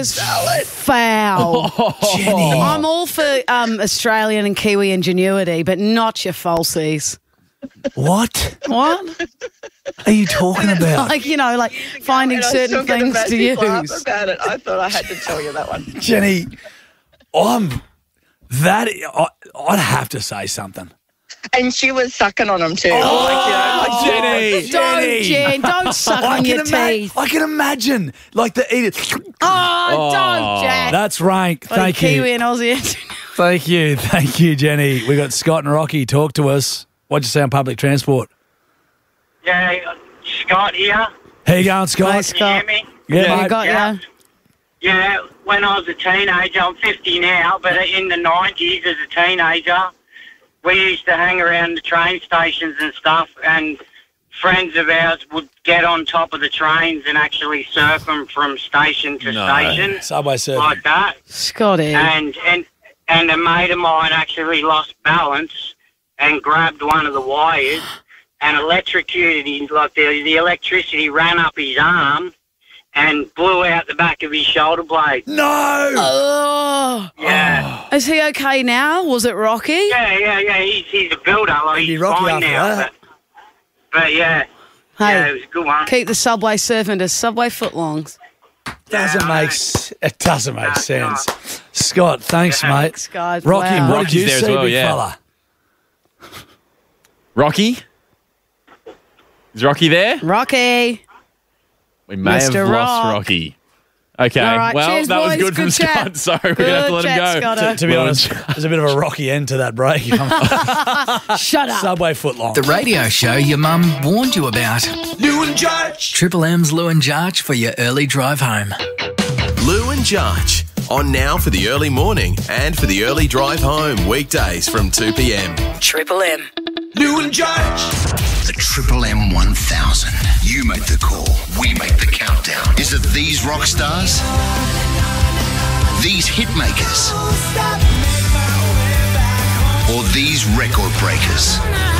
just foul. Jenny. I'm all for Australian and Kiwi ingenuity, but not your falsies. What? What? Are you talking about? Like finding certain things to use. About it. I thought I had to tell you that one. Jenny, I'd have to say something. And she was sucking on them too. Jenny. Don't suck on your teeth. I can imagine. Like the eat it. Don't, Jack. That's rank. Thank you. Kiwi and Aussie. Thank you, Jenny. We got Scott and Rocky. Talk to us. What'd you say on public transport? Yeah, Scott here. How you going, Scott? Hi, Scott. Can you hear me? Yeah, I mate. got ya. Yeah, when I was a teenager, I'm 50 now, but in the 90s as a teenager, we used to hang around the train stations and stuff, and friends of ours would get on top of the trains and actually surf them from station to station. Subway surfing. Like that. Scotty. And a mate of mine actually lost balance and grabbed one of the wires and electrocuted him. Like the electricity ran up his arm and blew out the back of his shoulder blade. No! Oh. Yeah. Is he okay now? Was it Rocky? Yeah. He's a builder. Like, He'd be he's Rocky fine after now. that. But yeah. Hey, Yeah, it was a good one. keep the Subway surfing to Subway footlongs. It doesn't make sense. Scott, thanks, mate. Thanks, guys. Rocky, Wow. what did you Rocky's there as see, well, big yeah. fella? Rocky? Is Rocky there? Rocky. We may Mr. have lost Rock. Rocky. Okay, All right, well, cheers, that was boys. good from Good Scott, chat. so we're going to have to let Good him chat, go. Scotto. To be honest, there's a bit of a rocky end to that break. Shut up. Subway footlong. The radio show your mum warned you about. Lou and Judge. Triple M's Lou and Jarch for your early drive home. Lou and Judge. On now for the early morning and for the early drive home. Weekdays from 2 p.m. Triple M. Lou and Judge. The Triple M 1000. You make the call. We make the countdown. Is it these rock stars? These hit makers? Or these record breakers?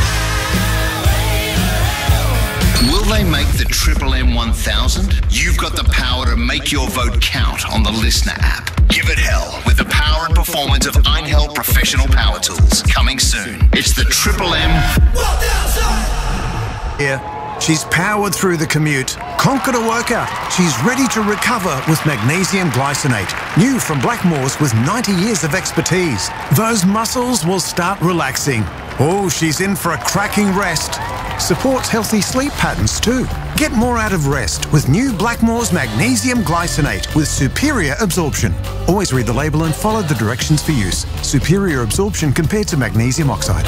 Will they make the Triple M 1000? You've got the power to make your vote count on the Listener app. Give it hell with the power and performance of Einhell Professional Power Tools. Coming soon. It's the Triple M 1000. Yeah. She's powered through the commute, conquered a workout. She's ready to recover with magnesium glycinate. New from Blackmores with 90 years of expertise. Those muscles will start relaxing. Oh, she's in for a cracking rest. Supports healthy sleep patterns too. Get more out of rest with new Blackmores Magnesium Glycinate with superior absorption. Always read the label and follow the directions for use. Superior absorption compared to magnesium oxide.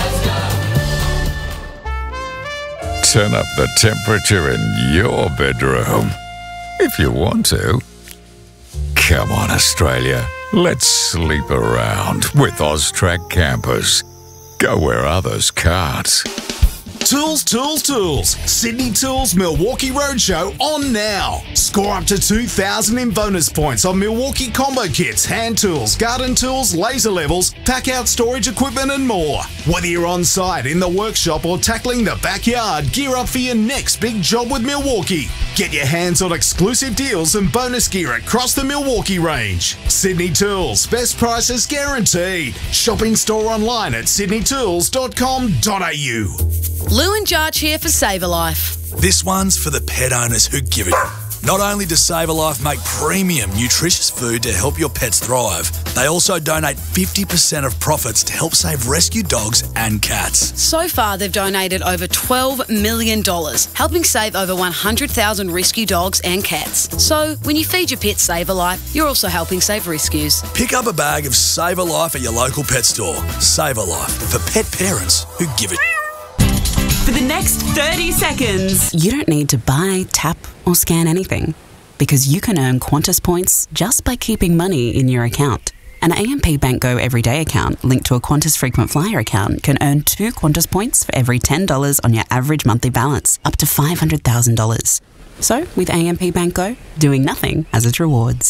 Turn up the temperature in your bedroom if you want to. Come on, Australia. Let's sleep around with Austrac campers. Go where others can't. Tools, Tools, Tools. Sydney Tools Milwaukee Roadshow on now. Score up to 2,000 in bonus points on Milwaukee combo kits, hand tools, garden tools, laser levels, pack out storage equipment and more. Whether you're on site, in the workshop or tackling the backyard, gear up for your next big job with Milwaukee. Get your hands on exclusive deals and bonus gear across the Milwaukee range. Sydney Tools, best prices guaranteed. Shopping store online at sydneytools.com.au. Lou and Jarch here for Save a Life. This one's for the pet owners who give it. Not only does Save a Life make premium, nutritious food to help your pets thrive, they also donate 50% of profits to help save rescue dogs and cats. So far, they've donated over $12 million, helping save over 100,000 rescue dogs and cats. So, when you feed your pet Save a Life, you're also helping save rescues. Pick up a bag of Save a Life at your local pet store. Save a Life, for pet parents who give it. For the next 30 seconds. You don't need to buy, tap or scan anything because you can earn Qantas points just by keeping money in your account. An AMP Bank Go Everyday account linked to a Qantas Frequent Flyer account can earn 2 Qantas points for every $10 on your average monthly balance, up to $500,000. So, with AMP Bank Go, doing nothing has its rewards.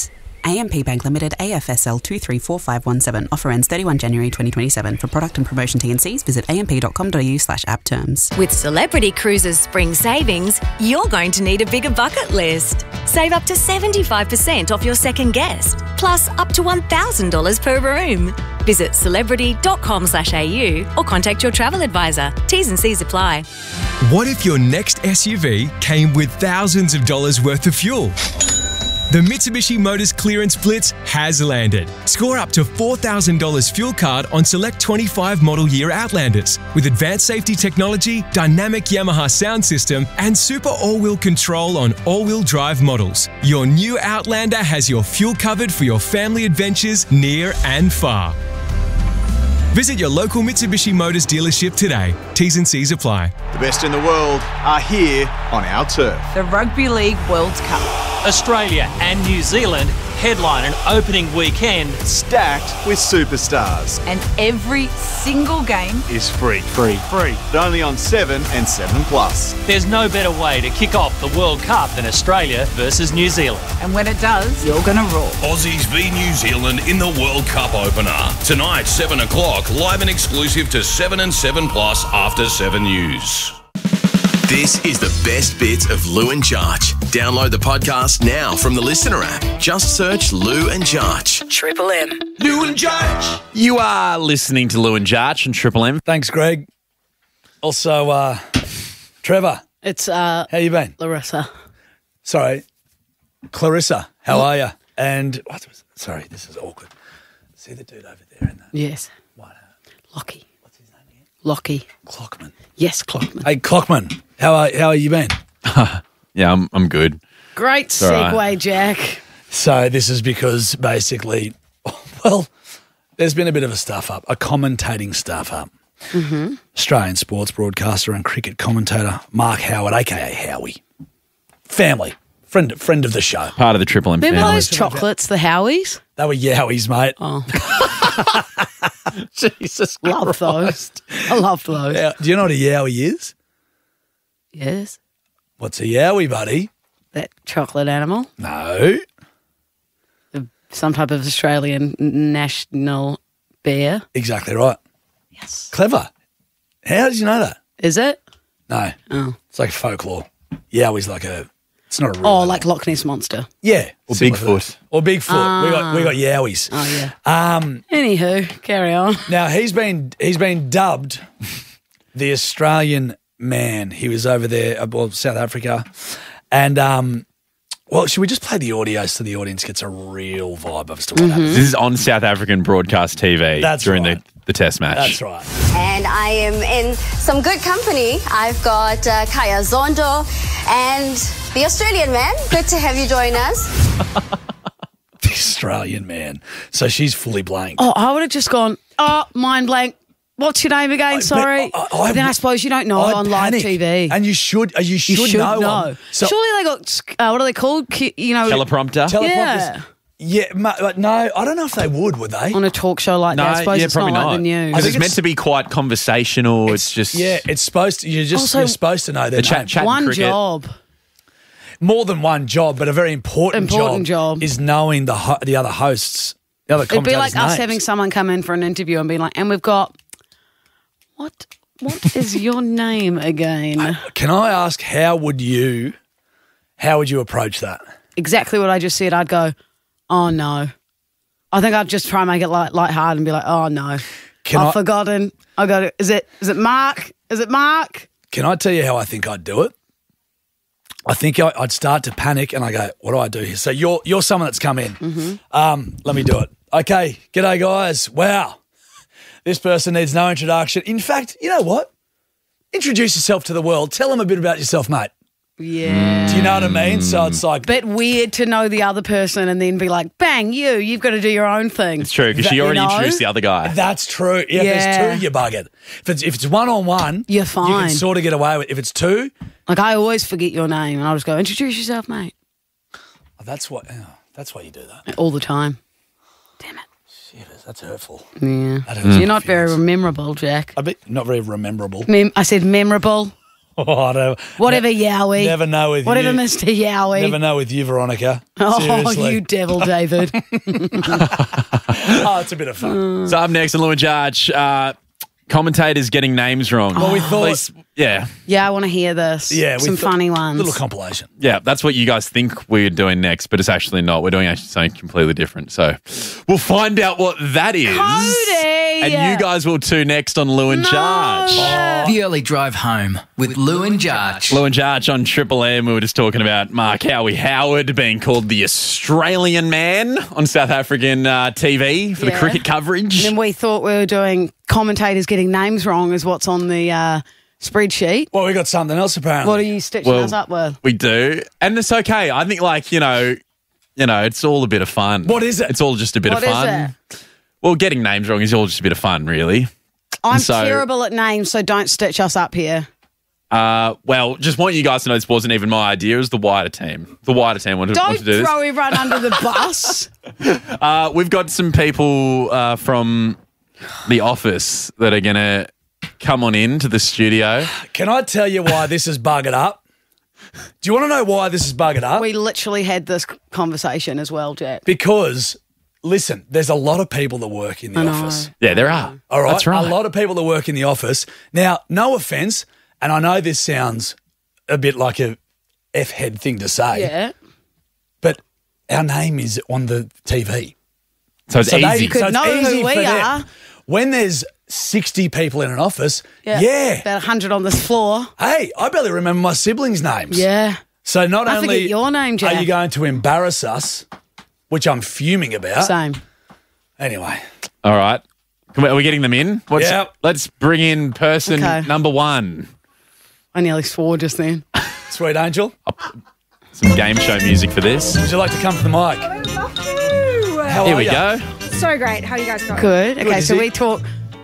AMP Bank Limited, AFSL 234517. Offer ends 31 January 2027. For product and promotion T&Cs, visit amp.com.au/app terms. With Celebrity Cruises Spring Savings, you're going to need a bigger bucket list. Save up to 75% off your second guest, plus up to $1,000 per room. Visit celebrity.com/au or contact your travel advisor. T's and C's apply. What if your next SUV came with thousands of dollars worth of fuel? The Mitsubishi Motors Clearance Blitz has landed. Score up to $4,000 fuel card on select 25 model year Outlanders with advanced safety technology, dynamic Yamaha sound system, and super all-wheel control on all-wheel drive models. Your new Outlander has your fuel covered for your family adventures near and far. Visit your local Mitsubishi Motors dealership today. T's and C's apply. The best in the world are here on our turf. The Rugby League World Cup. Australia and New Zealand headline an opening weekend stacked with superstars. And every single game is free. But only on 7 and 7 Plus. There's no better way to kick off the World Cup than Australia versus New Zealand. And when it does, you're going to roar. Aussies v New Zealand in the World Cup opener. Tonight, 7 o'clock, live and exclusive to 7 and 7 Plus after 7 News. This is the best bits of Lou and Jarch. Download the podcast now from the Listener app. Just search Lou and Jarch. Triple M. Lou and Jarch. You are listening to Lou and Jarch and Triple M. Thanks, Greg. Also, Trevor. It's how you been? Clarissa. Sorry, Clarissa. How are you? And sorry, this is awkward. See the dude over there in that? Yes. What? Lockie. What's his name again? Lockie. Clockman. Yes, Clockman. Hey, Clockman. How are you been? Yeah, I'm good. Great It's all segue, right. Jack. So this is because basically, well, there's been a bit of a stuff up, a commentating stuff up. Mm-hmm. Australian sports broadcaster and cricket commentator Mark Howard, a.k.a. Howie. Family. Friend of the show. Part of the Triple M Remember family. those chocolates, the Howies? They were Yowies, mate. Oh. Jesus Love those. I love those. Now, do you know what a Yowie is? Yes. What's a Yowie, buddy? That chocolate animal. No. Some type of Australian national bear. Exactly right. Yes. Clever. How did you know that? Is it? No. Oh. It's like folklore. Yowie's like it's not a real Oh, like Loch Ness Monster. Yeah. Or similar to Bigfoot. that. Or Bigfoot. We got Yowies. Oh, yeah. Anywho, carry on. Now he's been dubbed the Australian man. He was over there, South Africa, and well, should we just play the audio so the audience gets a real vibe as to what happened? This is on South African broadcast TV during the test match. That's right. And I am in some good company. I've got Kaya Zondo and the Australian man. Good to have you join us. The Australian man. So she's fully blank. Oh, I would have just gone, mind blank. What's your name again? Sorry. But then I suppose you don't know on live TV. And you should know. know. So, Surely they got, what are they called? Teleprompter. Yeah. Yeah, but no, I don't know if they would they? On a talk show like that, I suppose it's probably not like the news. Because it's meant to be quite conversational. It's just it's supposed to. You're supposed to know their chat one cricket. job. More than one job, but a very important job is knowing the other hosts, the other It'd be commentators' like us names. having someone come in for an interview and being like, and we've got, what is your name again? Can I ask, how would you approach that? Exactly what I just said. I'd go, oh no. I think I'd just try and make it lighthearted and be like, oh no. I've forgotten. I got it. Is it Mark? Is it Mark? Can I tell you how I think I'd do it? I think I'd start to panic and I go, what do I do here? So you're someone that's come in. Mm-hmm. Let me do it. Okay, g'day guys. Wow. This person needs no introduction. In fact, you know what? Introduce yourself to the world. Tell them a bit about yourself, mate. Yeah. Do you know what I mean? So it's like... Bit weird to know the other person and then be like, bang, you've got to do your own thing. It's true, because she already introduced the other guy. That's true. If there's two, you're buggered. If it's one-on-one, you're fine. You can sort of get away with it. If it's two... Like, I always forget your name and I'll just go, introduce yourself, mate. That's why you do that. All the time. Damn it. Shit, that's hurtful. Yeah. That hurts You're not very memorable, Jack. Not very rememberable. I said memorable. Whatever, Yowie. Never know with Whatever, you. Mr. Yowie. Never know with you, Veronica. Oh, Seriously. you devil, David. Oh, it's a bit of fun. So up next on Lou and Jarch, commentators getting names wrong. Well, we thought... At least, yeah. Yeah, I want to hear this. Yeah, Some funny ones. Little compilation. Yeah, that's what you guys think we're doing next, but it's actually not. We're doing actually something completely different. So we'll find out what that is. Cody! And you guys will too next on Lou and Jarch. The early drive home with Lou and Jarch. Lou and Jarch on Triple M. We were just talking about Mark Howie Howard being called the Australian man on South African TV for the cricket coverage. And we thought we were doing commentators getting names wrong is what's on the spreadsheet. Well, we got something else apparently. What are you stitching us up with? We do. And it's okay. I think, like, you know, it's all a bit of fun. What is it? It's all just a bit What of is fun. it? Well, getting names wrong is all just a bit of fun, really. I'm So- terrible at names, so don't stitch us up here. Well, just want you guys to know this wasn't even my idea. It was the wider team. The wider team wanted Don't to do this. throw everyone under the bus. We've got some people from the office that are going to come on into the studio. Can I tell you why this is buggered up? Do you want to know why this is buggered up? We literally had this conversation as well, Jack. Because, listen, there's a lot of people that work in the I know. office. Yeah, there are. All right? That's right. A lot of people that work in the office. Now, no offence, and I know this sounds a bit like a F-head thing to say, Yeah. but our name is on the TV. So it's easy. You could know who we for them. are. When there's 60 people in an office, yeah. About 100 on this floor. Hey, I barely remember my siblings' names. Yeah. So not I only forget your name, Jack. are you going to embarrass us, which I'm fuming about. Same. Anyway. All right. Are we getting them in? Yep. Let's bring in person Okay. number one. I nearly swore just then. Sweet Angel. Some game show music for this. Would you like to come to the mic? How Here are we ya? go. So great. How you guys going? Good. Okay, is so it? we talk.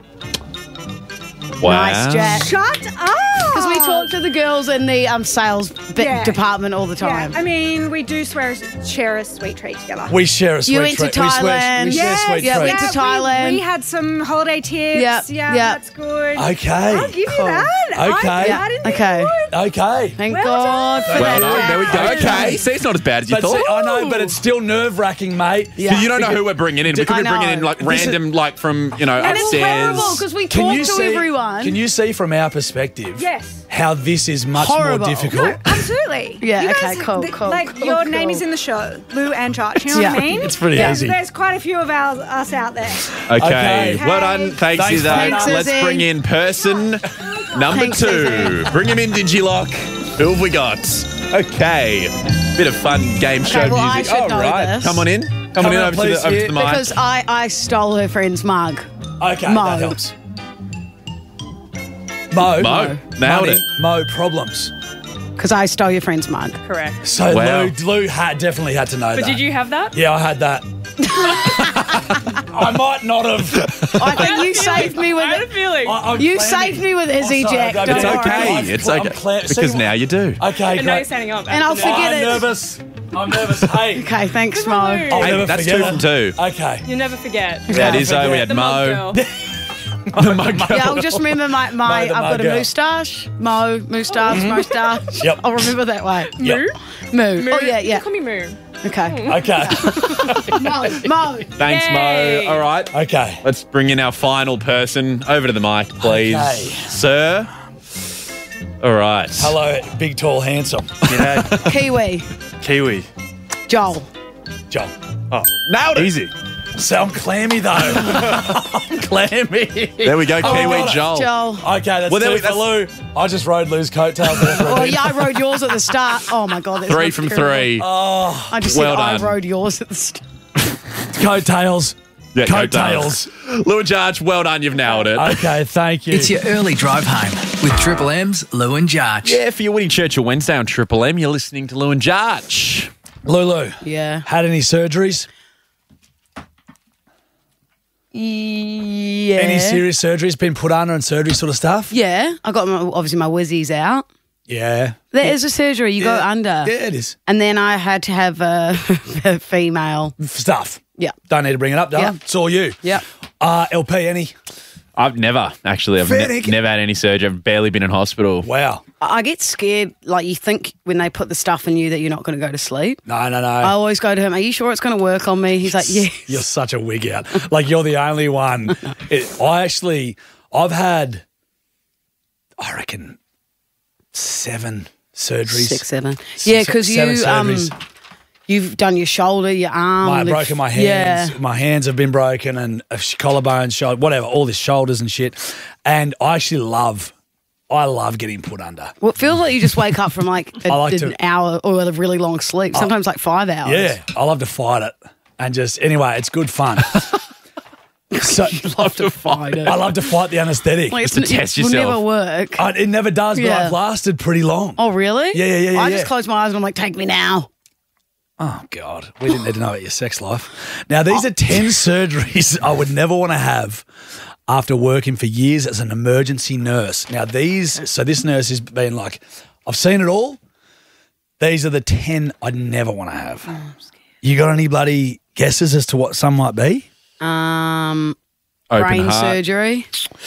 Wow. Nice, Jack. Shut up! Because we talk to the girls in the sales department all the time. Yeah, I mean, we do share a sweet treat together. We share a sweet You went to treat. We Thailand. share a sweet Yeah, treat. went to Thailand. We had some holiday tips. Yep, Yeah, yep. that's good. Okay. I'll give you that. Okay. I did that in the Okay. wood. Okay. Thank Well God done. for Well that. done. Jack. There we go. Okay. See, it's not as bad as you But thought. see, I know, but it's still nerve-wracking, mate. Yeah. You don't know who we're bringing in. We could I be bringing know. in like This is- random, like from, And it's upstairs. terrible because we talk to everyone. Can you see from our perspective Yes. how this is much Horrible. more difficult? No, absolutely. Yeah, You okay, guys, cool, cool, Like, cool, your cool. name is in the show, Lou and Jarch. You know Yeah. what I mean? It's pretty easy. There's quite a few of us out there. Okay. Okay. Well done. Thanks, Thanks, Izzy. Thanks, Let's Izzy. bring in person number Thanks, 2. Izzy. Bring him in, Digilock. Who have we got? Okay. Bit of fun game show well, I music. should All know right. this. Come on in. Come on in on, over, please, to the here. mic. Because I stole her friend's mug. Okay, Mo. that helps. Mo. Mo. Nailed Money. it. Mo problems. Because I stole your friend's mug. Correct. So Wow. Lou definitely had to know But that. did you have that? Yeah, I had that. I might not have. I think you saved me with I had a it. feeling. You saved me with Izzy, Jack. Don't It's worry. okay. It's okay. Because now you do. Okay, And now you're great. standing up. And I'll forget I'm it. nervous. I'm nervous. Hey. Okay, thanks, Mo. I'll Hey, never that's forget 2 it. from 2. Okay. You'll never forget. That is, we had The mug Mo. girl. The mug girl. Yeah, I'll just remember my Mo, the I've got mug a girl. moustache. Mo, moustache, moustache. Yep. I'll remember that way. Yep. Moo. Moo. Oh, yeah, You yeah. call me Moo. Okay. Okay. Mo. Thanks, Yay. Mo. All right. Okay. Let's bring in our final person. Over to the mic, please. Okay. Sir. All right. Hello, big, tall, handsome. Kiwi. Kiwi. Joel. John. Oh, Nailed it. easy. So I'm clammy though. I'm clammy. There we go, Kiwi got it. Joel. Joel. Okay, that's Well, there 2 we- for Lou. I just rode Lou's coattails there for a Oh, bit. yeah, I rode yours at the start. Oh, my God. That's 3 not from terrible. 3. Oh, I just Well said done. I rode yours at the start. coattails. Yeah, Coattails. Lou and Jarch, well done. You've nailed it. Okay, thank you. It's your early drive home with Triple M's Lou and Jarch. Yeah, for your Winning Churchill Wednesday on Triple M, you're listening to Lou and Jarch. Lulu. Yeah. Had any surgeries? Yeah. Any serious surgeries been put under and surgery sort of stuff? Yeah. I got obviously my whizzies out. Yeah. There is a surgery. You go under. Yeah, it is. And then I had to have a female. Stuff. Yeah. Don't need to bring it up, don't I? Yeah. It's all you. Yeah. LP, any? I've never, actually. I've never had any surgery. I've barely been in hospital. Wow. I get scared. Like, you think when they put the stuff in you that you're not going to go to sleep. No. I always go to him, are you sure it's going to work on me? He's like, yeah. You're such a wig out. Like, you're the only one. I've had, I reckon, 7 surgeries. 6, 7. Yeah, because you've done your shoulder, your arm. I've broken my hands. Yeah. My hands have been broken and collarbones, shoulder, whatever, all this shoulders and shit. And I actually love getting put under. Well, it feels like you just wake up from like an hour or a really long sleep, sometimes like 5 hours. Yeah, I love to fight it. And anyway, it's good fun. So love to fight it. I love to fight the anaesthetic. Like, just to test yourself. It will never work. It never does, but I've lasted pretty long. Oh, really? Yeah. I just close my eyes and I'm like, take me now. Oh, God. We didn't need to know about your sex life. Now, these are 10 surgeries I would never want to have after working for years as an emergency nurse. Now, this nurse has been like, I've seen it all. These are the 10 I'd never want to have. Oh, I'm scared. You got any bloody guesses as to what some might be? Brain heart surgery.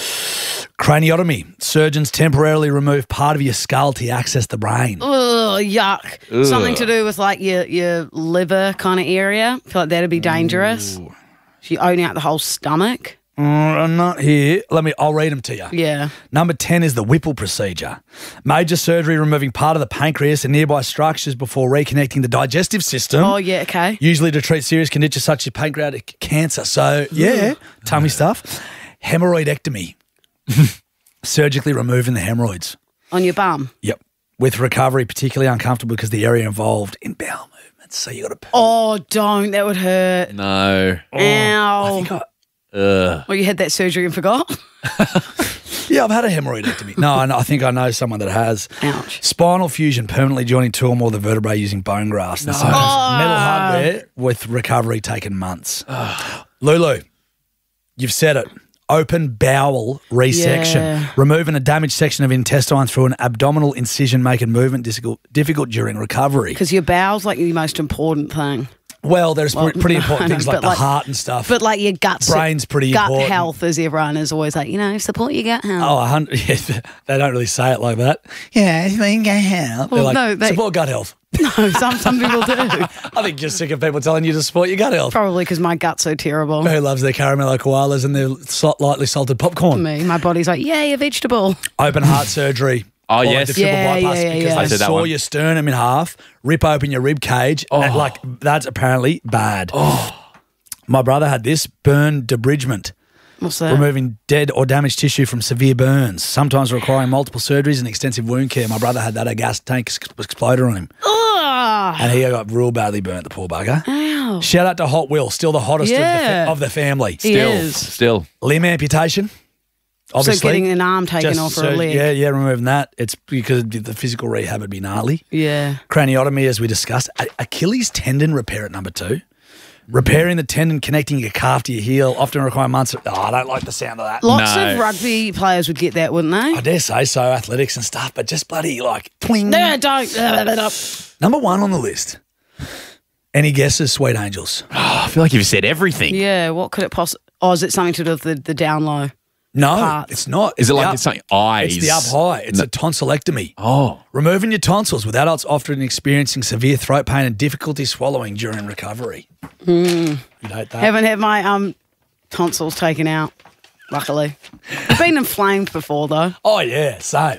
Craniotomy. Surgeons temporarily remove part of your skull to access the brain. Oh, yuck. Ugh. Something to do with like your liver kind of area. I feel like that'd be dangerous. If you own out the whole stomach. I'm not here. I'll read them to you. Yeah. Number 10 is the Whipple procedure. Major surgery removing part of the pancreas and nearby structures before reconnecting the digestive system. Oh, yeah, okay. Usually to treat serious conditions such as pancreatic cancer. So, tummy stuff. Hemorrhoidectomy. Surgically removing the hemorrhoids. On your bum? Yep. With recovery, particularly uncomfortable because the area involved in bowel movements. So you got to... Oh, don't. That would hurt. No. Ow. Well, you had that surgery and forgot? Yeah, I've had a hemorrhoidectomy. No, I think I know someone that has. Ouch. Spinal fusion, permanently joining 2 or more of the vertebrae using bone grafts. Metal hardware with recovery taking months. Lulu, you've said it. Open bowel resection. Yeah. Removing a damaged section of intestine through an abdominal incision, making movement difficult during recovery. Because your bowel's like the most important thing. Well, there's pretty important things like the heart and stuff. But like your guts. Brain's pretty gut important. Gut health, as everyone is always like, support your gut health. Oh, 100. Yeah, they don't really say it like that. Yeah, gut health. Well, They're like, support gut health. No, some people do. I think you're sick of people telling you to support your gut health. Probably because my gut's so terrible. Who loves their caramello koalas and their lightly salted popcorn? Me. My body's like, yeah, you're vegetable. Open heart surgery. Oh, yes. The triple bypass because they saw your sternum in half, rip open your rib cage, and that's apparently bad. Oh. My brother had this burn debridement. What's that? Removing dead or damaged tissue from severe burns, sometimes requiring multiple surgeries and extensive wound care. My brother had that. A gas tank exploded on him. And he got real badly burnt, the poor bugger. Ow. Shout out to Hot Will, still the hottest of the family. Still. Limb amputation. Obviously. So getting an arm taken off or a leg. Yeah, removing that. It's because the physical rehab would be gnarly. Yeah. Craniotomy, as we discussed. Achilles tendon repair at number 2. Repairing the tendon connecting your calf to your heel, often require months. I don't like the sound of that. Lots of rugby players would get that, wouldn't they? I dare say so, athletics and stuff, but just bloody twing. No, don't. Number 1 on the list. Any guesses, Sweet Angels? Oh, I feel like you've said everything. Yeah, what could it possibly... Oh, is it something to do with the down low? No, parts? It's not. Is it like it's something eyes? It's the up high. It's a tonsillectomy. Oh. Removing your tonsils with adults often experiencing severe throat pain and difficulty swallowing during recovery. You'd hate that. Haven't had my tonsils taken out, luckily. I've been inflamed before, though. Oh, yeah, same.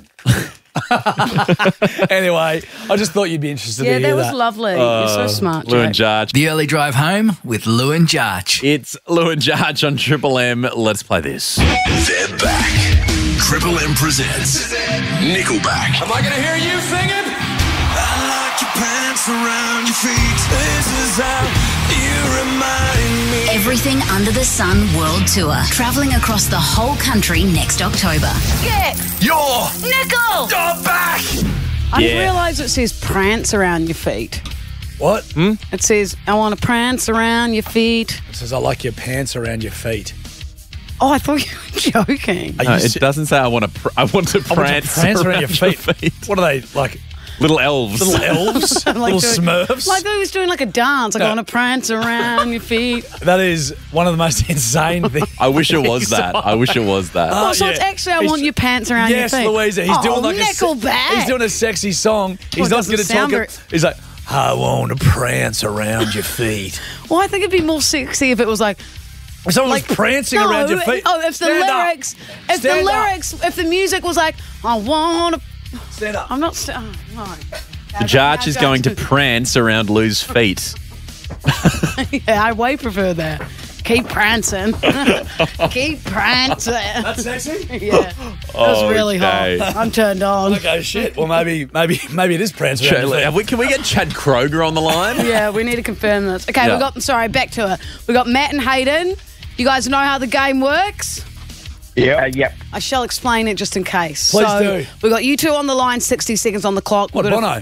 Anyway, I just thought you'd be interested to hear that. Yeah, that was lovely. You're so smart, Lou and Jake. Jarch. The early drive home with Lou and Jarch. It's Lou and Jarch on Triple M. Let's play this. They're back. Triple M presents Nickelback. Am I going to hear you singing? I like your pants around your feet. This is how you remind me. Everything Under the Sun World Tour. Travelling across the whole country next October. Get your Nickel! dog back! I didn't realise it says prance around your feet. What? It says, I want to prance around your feet. It says, I like your pants around your feet. Oh, I thought you were joking. No, it doesn't say I want to prance around your feet. What are they, like? Little elves. Little elves? Little Smurfs? Like he was doing like a dance. Like I want to prance around your feet. That is one of the most insane things. I wish it was that. Oh, so it's actually I want your pants around your feet. Yes, Louisa. He's doing like Nickelback. He's doing a sexy song. He's not going to talk it. He's like, I want to prance around your feet. Well, I think it'd be more sexy if it was like... If someone was prancing around your feet. Oh, if the lyrics... If the music was like, I want to... Stand up. I'm not... Jarch is going to prance around Lou's feet. Yeah, I way prefer that. Keep prancing. Keep prancing. That's sexy? Yeah. That was really hot. I'm turned on. Okay, shit. Well, maybe it is prancing. Can we get Chad Kroger on the line? Yeah, we need to confirm this. Okay, back to it. We got Matt and Hayden. You guys know how the game works? Yeah. Yep. I shall explain it just in case. Please do. We got you two on the line, 60 seconds on the clock. What, Bono?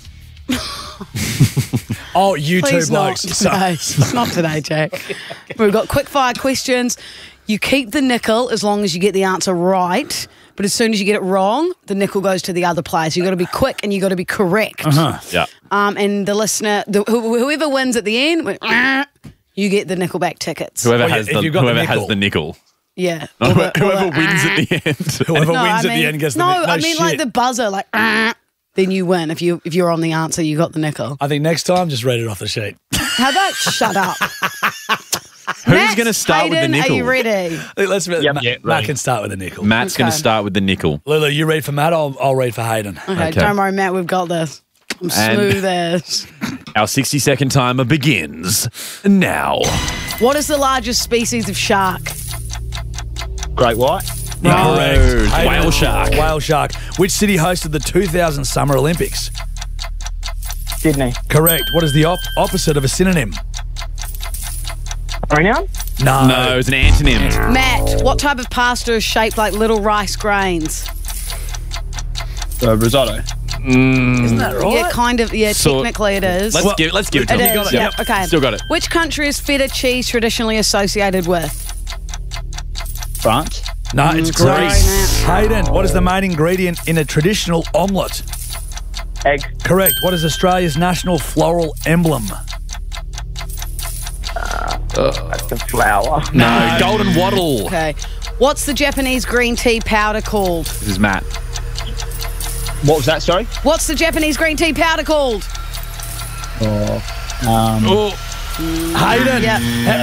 Oh, you Please two blokes. Not today, Jack. We've got quick fire questions. You keep the nickel as long as you get the answer right, but as soon as you get it wrong, the nickel goes to the other player. So you've got to be quick and you've got to be correct. Yeah. And the listener, whoever wins at the end, you get the Nickelback tickets. Whoever has the nickel. Yeah. Whoever wins at the end. Whoever wins at the end gets the nickel. No, I mean like the buzzer, like then you win. If you're on the answer, you got the nickel. I think next time, just read it off the sheet. How about shut up? Who's going to start with the nickel? Are you ready? Matt can start with the nickel. Matt's going to start with the nickel. Lulu, you read for Matt, I'll read for Hayden. Okay, don't worry, Matt, we've got this. I'm smooth as. Our 60-second timer begins now. What is the largest species of shark? Great white. Correct. Whale shark. Whale shark. Which city hosted the 2000 Summer Olympics? Sydney. Correct. What is the opposite of a synonym? Pronoun? No, it's an antonym. Matt, what type of pasta is shaped like little rice grains? Risotto. Isn't that right? Yeah, kind of. Yeah, technically it is. Let's give it to him. It is. Yep. Okay. Still got it. Which country is feta cheese traditionally associated with? France. No, it's Greece. Hayden, what is the main ingredient in a traditional omelette? Egg. Correct. What is Australia's national floral emblem? That's a flower. No, golden wattle. Okay. What's the Japanese green tea powder called? This is Matt. What was that, sorry? What's the Japanese green tea powder called? Hayden. Yeah.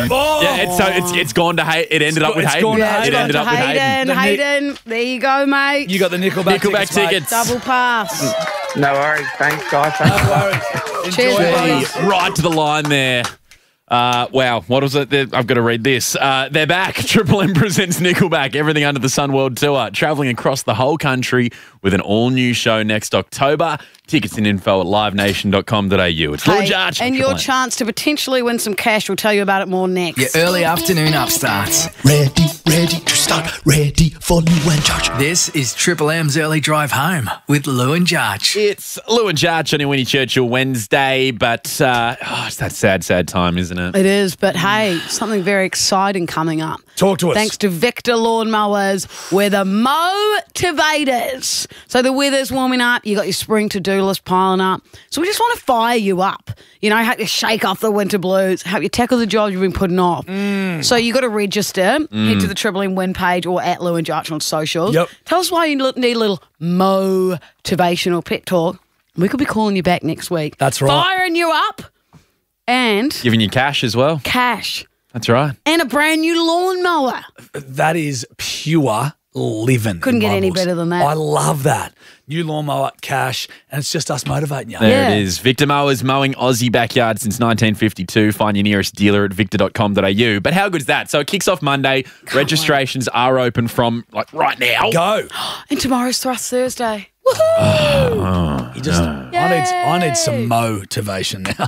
It's gone to Hayden. It ended up with Hayden. It ended up with Hayden. Hayden, there you go, mate. You got the Nickelback tickets. Double pass. No worries. Thanks, guys. No worries. Cheers, Gee, right to the line there. Wow, what was it? I've got to read this. They're back. Triple M presents Nickelback, Everything Under the Sun World Tour, travelling across the whole country with an all-new show next October. Tickets and info at livenation.com.au. It's Lil Jarch. And your chance to potentially win some cash. We'll tell you about it more next. Your early afternoon upstarts. Ready to start, ready for Lou and Jarch. This is Triple M's Early Drive Home with Lou and Jarch. It's Lou and Jarch on your Winnie Churchill Wednesday, but it's that sad time, isn't it? It is, but hey, something very exciting coming up. Talk to us. Thanks to Victor Lawnmowers, we're the motivators. So the weather's warming up, you got your spring to-do list piling up. So we just want to fire you up. You know, help you shake off the winter blues, help you tackle the jobs you've been putting off. So you got to register. Head to the Triple M Win page or at Lou and Jarch on socials. Yep. Tell us why you need a little motivational pep talk. We could be calling you back next week. That's right. Firing you up and giving you cash as well. Cash. That's right. And a brand new lawnmower. That is pure living. Couldn't get any better than that. I love that. New lawnmower, cash, and it's just us motivating you. There it is. Victor Mowers, mowing Aussie backyard since 1952. Find your nearest dealer at victor.com.au. But how good is that? So it kicks off Monday. Registrations are open from right now. Go. And tomorrow's Thrust Thursday. Woohoo! I need some motivation now.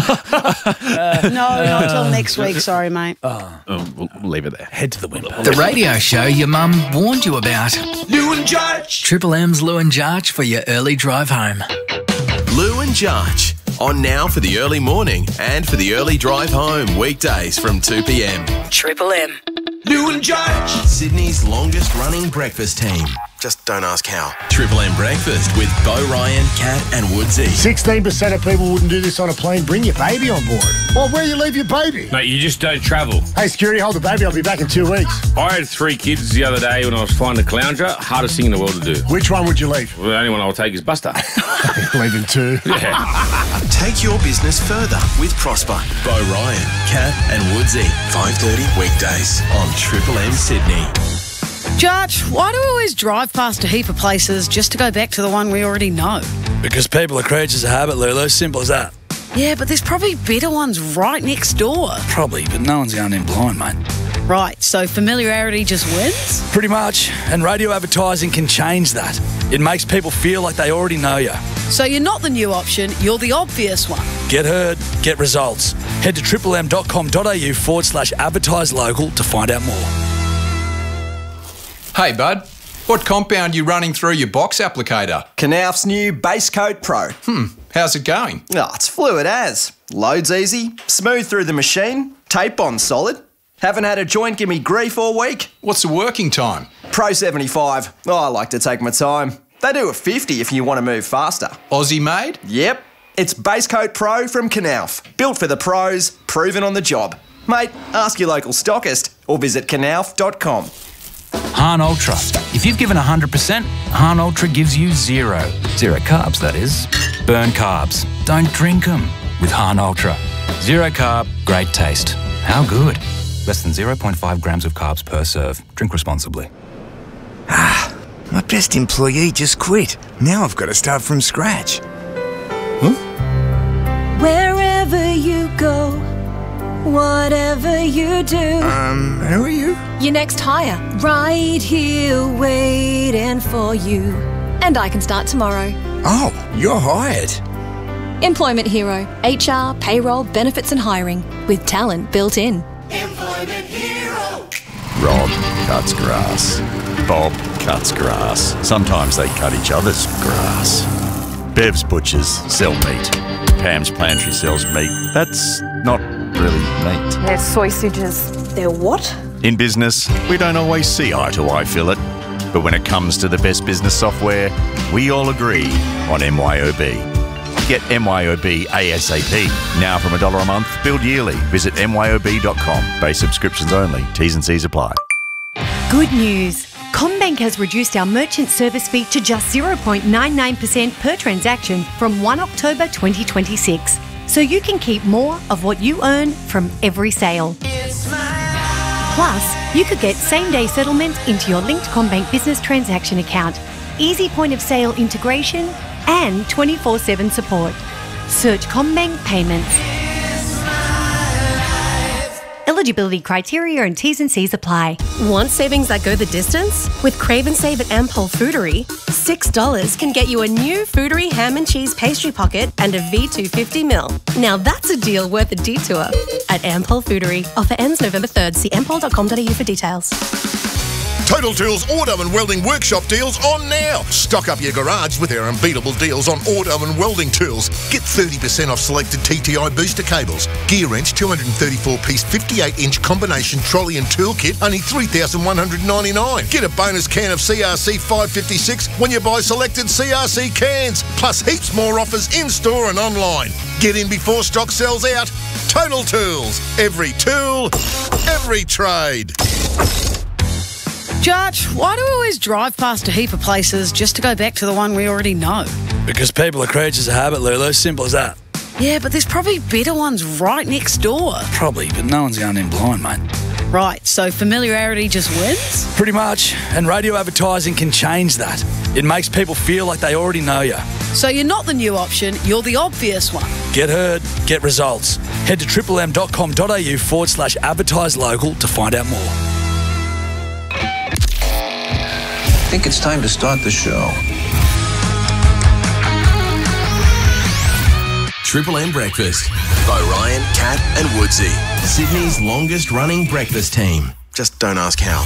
No, not until next week. Sorry, mate. We'll leave it there. Head to the window. The radio show your mum warned you about. Lou and Jarch. Triple M's Lou and Jarch for your early drive home. Lou and Jarch, on now for the early morning and for the early drive home, weekdays from 2 p.m. Triple M. Lou and Jarch. Sydney's longest running breakfast team. Just don't ask how. Triple M Breakfast with Bo Ryan, Kat and Woodsy. 16% of people wouldn't do this on a plane. Bring your baby on board. Well, where you leave your baby? Mate, you just don't travel. Hey, security, hold the baby. I'll be back in 2 weeks. I had 3 kids the other day when I was flying to Caloundra. Hardest thing in the world to do. Which one would you leave? Well, the only one I'll take is Buster. Leaving 2. Yeah. Take your business further with Prosper. Bo Ryan, Kat and Woodsy. 5:30 weekdays on Triple M Sydney. Judge, why do we always drive past a heap of places just to go back to the one we already know? Because people are creatures of habit, Lulu. Simple as that. Yeah, but there's probably better ones right next door. Probably, but no one's going in blind, mate. Right, so familiarity just wins? Pretty much. And radio advertising can change that. It makes people feel like they already know you. So you're not the new option, you're the obvious one. Get heard, get results. Head to triplem.com.au/advertise local to find out more. Hey, bud. What compound you running through your box applicator? Knauf's new Base Coat Pro. How's it going? Oh, it's fluid as. Loads easy, smooth through the machine, tape on solid. Haven't had a joint give me grief all week. What's the working time? Pro 75. Oh, I like to take my time. They do a 50 if you want to move faster. Aussie made? Yep. It's Base Coat Pro from Knauf. Built for the pros, proven on the job. Mate, ask your local stockist or visit knauf.com. Hahn Ultra. If you've given 100%, Hahn Ultra gives you 0. 0 carbs, that is. Burn carbs. Don't drink them with Hahn Ultra. 0 carb, great taste. How good? Less than 0.5 grams of carbs per serve. Drink responsibly. My best employee just quit. Now I've got to start from scratch. Wherever you go, whatever you do. Who are you? Your next hire. Right here waiting for you. And I can start tomorrow. Oh, you're hired. Employment Hero. HR, payroll, benefits and hiring. With talent built in. Employment Hero. Rob cuts grass. Bob cuts grass. Sometimes they cut each other's grass. Bev's butchers sell meat. Pam's pantry sells meat. That's not really meat. They're sausages. They're what? In business, we don't always see eye to eye, Philip. But when it comes to the best business software, we all agree on MYOB. Get MYOB ASAP. Now from $1 a month, billed yearly. Visit myob.com. Base subscriptions only. T's and C's apply. Good news. CommBank has reduced our merchant service fee to just 0.99% per transaction from 1 October 2026. So you can keep more of what you earn from every sale. Plus, you could get same-day settlement into your linked CommBank business transaction account, easy point-of-sale integration, and 24/7 support. Search CommBank Payments. Eligibility criteria and T's and C's apply. Want savings that go the distance? With Crave and Save at Ampol Foodery, $6 can get you a new Foodery ham and cheese pastry pocket and a V250ml. Now that's a deal worth a detour. At Ampol Foodery. Offer ends November 3rd. See ampol.com.au for details. Total Tools Auto and Welding Workshop deals on now. Stock up your garage with our unbeatable deals on auto and welding tools. Get 30% off selected TTI booster cables. Gear wrench 234-piece 58-inch combination trolley and tool kit, only $3,199. Get a bonus can of CRC 556 when you buy selected CRC cans. Plus heaps more offers in-store and online. Get in before stock sells out. Total Tools. Every tool, every trade. Judge, why do we always drive past a heap of places just to go back to the one we already know? Because people are creatures of habit, Lulu. Simple as that. Yeah, but there's probably better ones right next door. Probably, but no one's going in blind, mate. Right, so familiarity just wins? Pretty much. And radio advertising can change that. It makes people feel like they already know you. So you're not the new option, you're the obvious one. Get heard, get results. Head to triplem.com.au/advertise local to find out more. I think it's time to start the show. Triple M Breakfast by Ryan, Kat and Woodsy. Sydney's longest running breakfast team. Just don't ask how.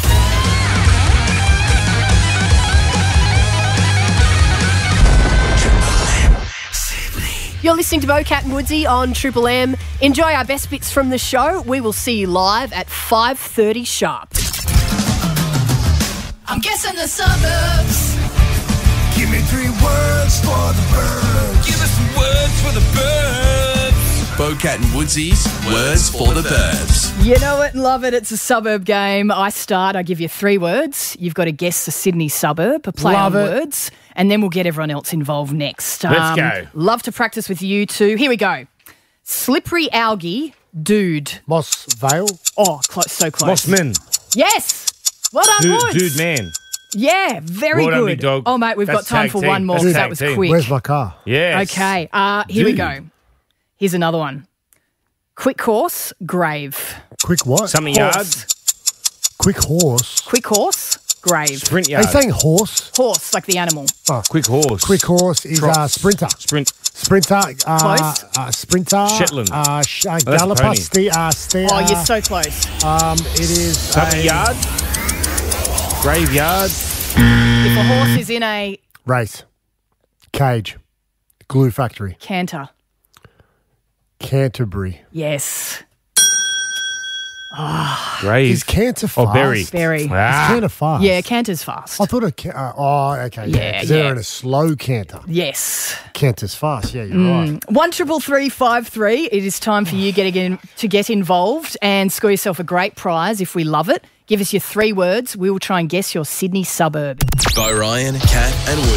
You're listening to Bo, Kat and Woodsy on Triple M. Enjoy our best bits from the show. We will see you live at 5:30 sharp. I'm guessing the suburbs. Give me 3 words for the birds. Give us some words for the birds. Bocat and Woodsy's Words for the Burbs. You know it and love it. It's a suburb game. I give you 3 words. You've got to guess the Sydney suburb, a play on words, and then we'll get everyone else involved next. Let's go. Love to practice with you two. Here we go. Slippery algae, dude. Moss Vale. Oh, so close. Mossman. Yes. Well done, Woods. Dude, man. Yeah, very Well done, good. big dog. Oh, mate, we've That's got time tag for team. one more That's because that tag was team. quick. Where's my car? Yes. Okay, here we go. Here's another one. Quick horse, grave. Quick what? Something Horse. yard. Quick horse. Quick horse, grave. Sprint Are yard. you saying horse? Horse, like the animal. Oh, Quick horse. quick horse is sprinter. Sprint. Sprinter. Close. Sprinter. Shetland. Galloper. pony. Steer. Oh, you're so close. It is Something yard. Graveyard. If a horse is in a race. Cage. Glue factory. canter. Canterbury. Yes. Grave. Is canter fast? berry. Berry. Is canter fast? Yeah, canter's fast. I thought okay. Yeah, 'cause they're yeah. in a slow canter. Yes. Canter's fast. Yeah, you're right. 13353. It is time for you to get involved and score yourself a great prize if we love it. Give us your 3 words. We will try and guess your Sydney suburb. Bo Ryan, Kat and Wood.